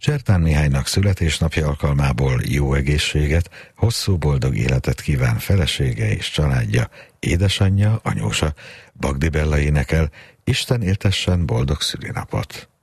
Csertán Mihálynak születésnapja alkalmából jó egészséget, hosszú boldog életet kíván felesége és családja, édesanyja, anyósa. Bagdi Bella énekel, Isten éltessen boldog szülinapot!